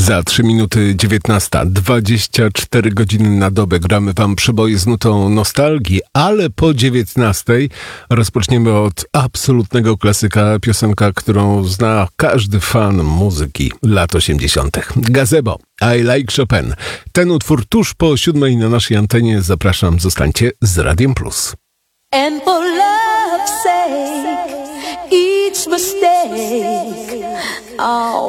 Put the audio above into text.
Za 3 minuty 19, 24 godziny na dobę gramy wam przeboje z nutą nostalgii, ale po 19 rozpoczniemy od absolutnego klasyka, piosenka, którą zna każdy fan muzyki lat 80. Gazebo, I Like Chopin. Ten utwór tuż po 7 na naszej antenie. Zapraszam, zostańcie z Radiem Plus. And for love's sake, each mistake, oh.